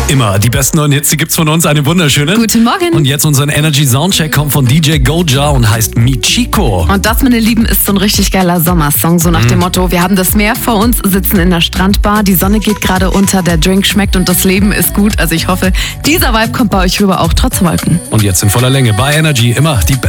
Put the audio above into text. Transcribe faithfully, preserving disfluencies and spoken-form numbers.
Immer die besten neuen Hits, die gibt's von uns. Eine wunderschöne. Guten Morgen. Und jetzt unseren Energy Soundcheck kommt von D J Goja und heißt Michiko. Und das, meine Lieben, ist so ein richtig geiler Sommersong. So nach Mhm. dem Motto, wir haben das Meer vor uns, sitzen in der Strandbar, die Sonne geht gerade unter, der Drink schmeckt und das Leben ist gut. Also ich hoffe, dieser Vibe kommt bei euch rüber, auch trotz Wolken. Und jetzt in voller Länge bei Energy immer die